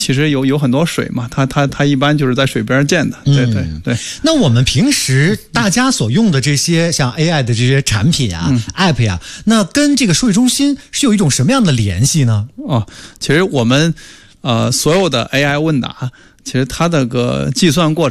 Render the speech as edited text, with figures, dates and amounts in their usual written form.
其实有很多水嘛，它一般就是在水边建的。对。 那我们平时大家所用的这些像 AI 的这些产品啊、App 呀，那跟这个数据中心是有一种什么样的联系呢？ 其实我们所有的 AI 问答，其实它的个计算过程